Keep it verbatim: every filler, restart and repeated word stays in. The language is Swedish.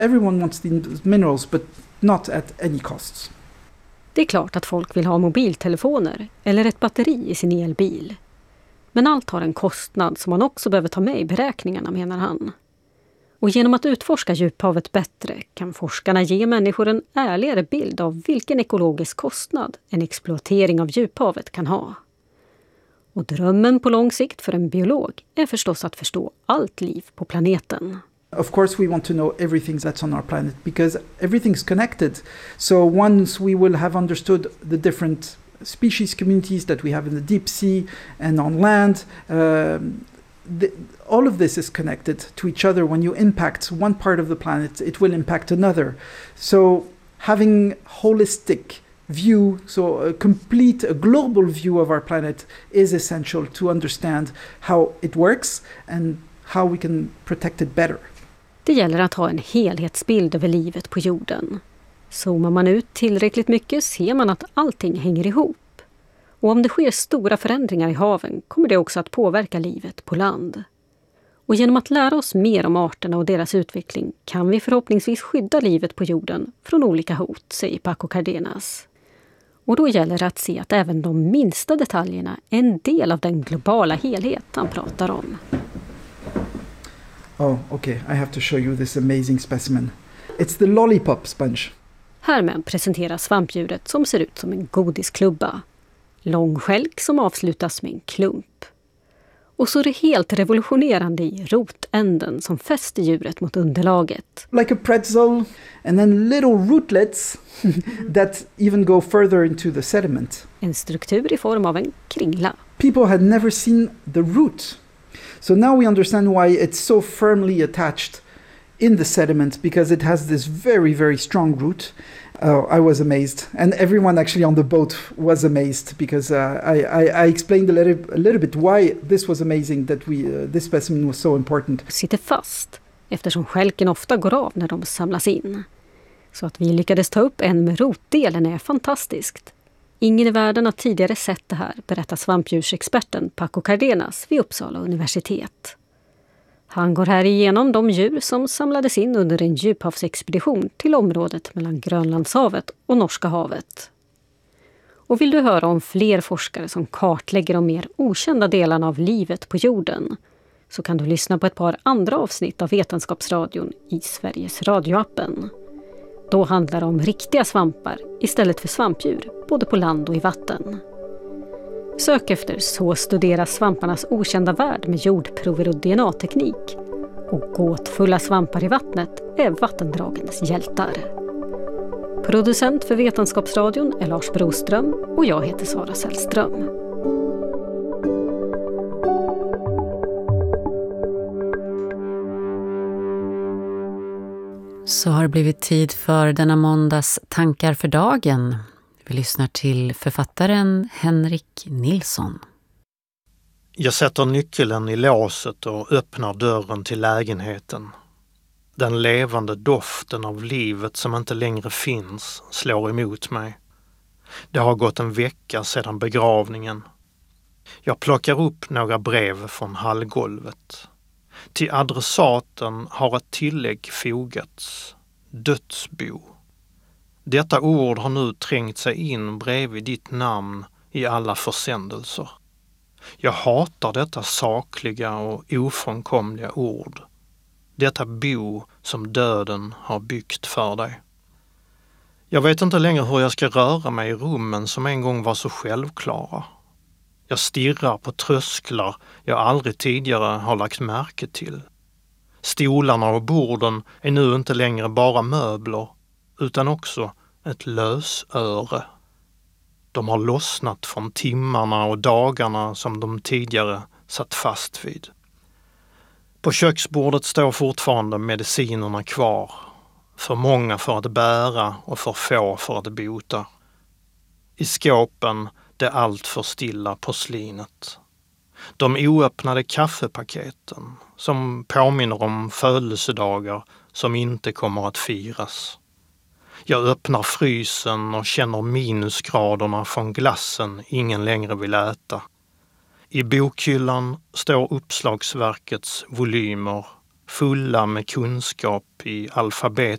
Everyone wants the minerals, but not at any costs. Det är klart att folk vill ha mobiltelefoner eller ett batteri i sin elbil. Men allt har en kostnad som man också behöver ta med i beräkningarna, menar han. Och genom att utforska djuphavet bättre kan forskarna ge människor en ärligare bild av vilken ekologisk kostnad en exploatering av djuphavet kan ha. Och drömmen på lång sikt för en biolog är förstås att förstå allt liv på planeten. Of course we want to know everything that's on our planet because everything's connected. So once we will have understood the different species communities that we have in the deep sea and on land, um, the, all of this is connected to each other. When you impact one part of the planet, it will impact another. So having holistic view, so a complete, a global view of our planet is essential to understand how it works and how we can protect it better. Det gäller att ha en helhetsbild över livet på jorden. Zoomar man ut tillräckligt mycket ser man att allting hänger ihop. Och om det sker stora förändringar i haven kommer det också att påverka livet på land. Och genom att lära oss mer om arterna och deras utveckling kan vi förhoppningsvis skydda livet på jorden från olika hot, säger Paco Cardenas. Och då gäller det att se att även de minsta detaljerna är en del av den globala helhet han pratar om. Oh, okay. I have to show you this amazing specimen. It's the lollipop sponge. Härmed presenteras svampdjuret som ser ut som en godisklubba. Lång skälk som avslutas med en klump. Och så är det helt revolutionerande i rotänden som fäster djuret mot underlaget. Like a pretzel and then little rootlets that even go further into the sediment. En struktur i form av en kringla. People had never seen the root. So now we understand why it's so firmly attached in the sediment, because it has this very, very strong root. Oh, I was amazed. And everyone actually on the boat was amazed because uh, I, I, I explained a little, a little bit why this was amazing, that we, uh, this specimen was so important. Sitter fast eftersom skälken ofta går av när de samlas in. Så att vi lyckades ta upp en med rotdelen är fantastiskt. Ingen i världen har tidigare sett det här, berättar svampdjursexperten Paco Cardenas vid Uppsala universitet. Han går här igenom de djur som samlades in under en djuphavsexpedition till området mellan Grönlandshavet och Norska havet. Och vill du höra om fler forskare som kartlägger de mer okända delarna av livet på jorden så kan du lyssna på ett par andra avsnitt av Vetenskapsradion i Sveriges radioappen. Då handlar det om riktiga svampar istället för svampdjur, både på land och i vatten. Sök efter Så studeras svamparnas okända värld med jordprover och D N A-teknik. Och gåtfulla svampar i vattnet är vattendragens hjältar. Producent för Vetenskapsradion är Lars Broström och jag heter Sara Sällström. Så har det blivit tid för denna måndags tankar för dagen. Vi lyssnar till författaren Henrik Nilsson. Jag sätter nyckeln i låset och öppnar dörren till lägenheten. Den levande doften av livet som inte längre finns slår emot mig. Det har gått en vecka sedan begravningen. Jag plockar upp några brev från hallgolvet. Till adressaten har ett tillägg fogats. Dödsbo. Detta ord har nu trängt sig in bredvid ditt namn i alla försändelser. Jag hatar detta sakliga och ofrånkomliga ord. Detta bo som döden har byggt för dig. Jag vet inte längre hur jag ska röra mig i rummen som en gång var så självklara. Jag stirrar på trösklar jag aldrig tidigare har lagt märke till. Stolarna och borden är nu inte längre bara möbler, utan också ett lösöre. De har lossnat från timmarna och dagarna som de tidigare satt fast vid. På köksbordet står fortfarande medicinerna kvar. För många för att bära och för få för att bota. I skåpen det allt för stilla porslinet. De oöppnade kaffepaketen som påminner om födelsedagar som inte kommer att firas. Jag öppnar frysen och känner minusgraderna från glassen ingen längre vill äta. I bokhyllan står uppslagsverkets volymer fulla med kunskap i alfabet